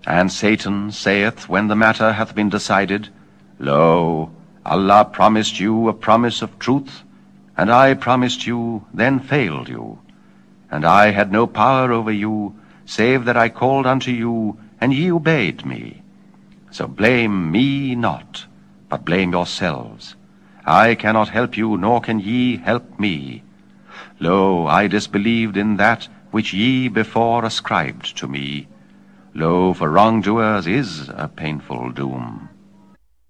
And Satan saith, when the matter hath been decided, Lo, Allah promised you a promise of truth, and I promised you, then failed you. And I had no power over you, save that I called unto you, and ye obeyed me. So blame me not, but blame yourselves. I cannot help you, nor can ye help me. Lo, I disbelieved in that which ye before ascribed to me. Lo, for wrongdoers is a painful doom.